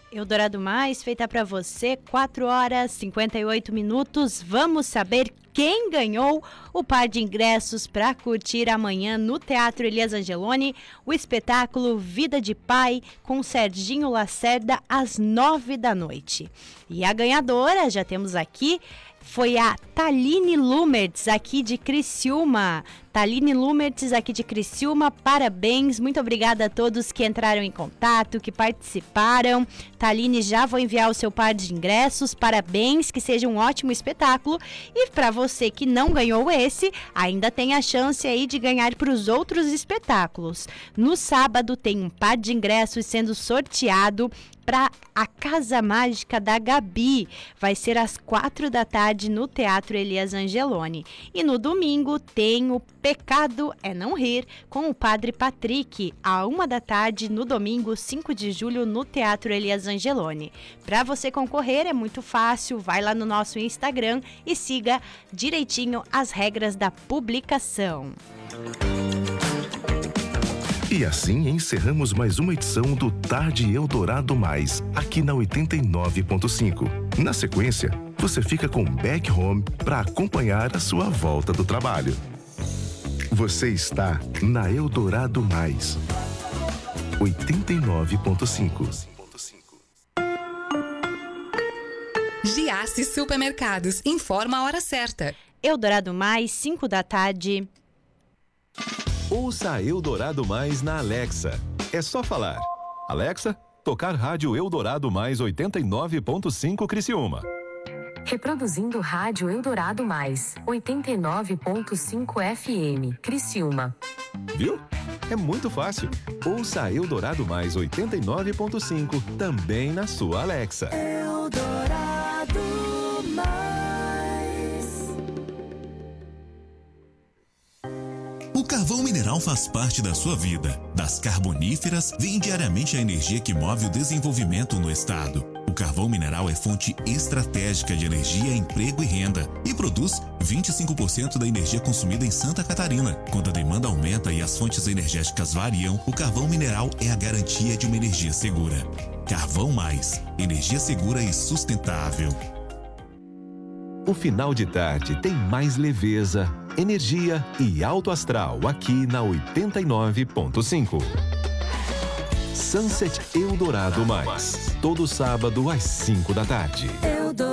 Eldorado Mais, feita para você, 4 horas e 58 minutos. Vamos saber quem ganhou o par de ingressos para curtir amanhã no Teatro Elias Angeloni o espetáculo Vida de Pai com Serginho Lacerda às 9 da noite. E a ganhadora, já temos aqui, foi a Thaline Lumertz, aqui de Criciúma. Thaline Lumertz, aqui de Criciúma, parabéns, muito obrigada a todos que entraram em contato, que participaram. Thaline, já vou enviar o seu par de ingressos, parabéns, que seja um ótimo espetáculo. E para você que não ganhou esse, ainda tem a chance aí de ganhar para os outros espetáculos. No sábado tem um par de ingressos sendo sorteado para a Casa Mágica da Gabi. Vai ser às 4 da tarde no Teatro Elias Angeloni. E no domingo tem o Pecado é Não Rir com o Padre Patrick, à 1 da tarde no domingo, 5 de julho, no Teatro Elias Angeloni. Para você concorrer é muito fácil, vai lá no nosso Instagram e siga direitinho as regras da publicação. E assim encerramos mais uma edição do Tarde Eldorado Mais, aqui na 89.5. Na sequência, você fica com Back Home para acompanhar a sua volta do trabalho. Você está na Eldorado Mais, 89.5. Giasse Supermercados, informa a hora certa. Eldorado Mais, 5 da tarde. Ouça Eldorado Mais na Alexa. É só falar: Alexa, tocar rádio Eldorado Mais 89.5 Criciúma. Reproduzindo rádio Eldorado Mais 89.5 FM Criciúma. Viu? É muito fácil. Ouça Eldorado Mais 89.5 também na sua Alexa. Eldorado Mais. O carvão mineral faz parte da sua vida. Das carboníferas vem diariamente a energia que move o desenvolvimento no estado. O carvão mineral é fonte estratégica de energia, emprego e renda e produz 25% da energia consumida em Santa Catarina. Quando a demanda aumenta e as fontes energéticas variam, o carvão mineral é a garantia de uma energia segura. Carvão Mais, energia segura e sustentável. O final de tarde tem mais leveza, energia e alto astral aqui na 89.5. Sunset Eldorado Mais, todo sábado às 5 da tarde.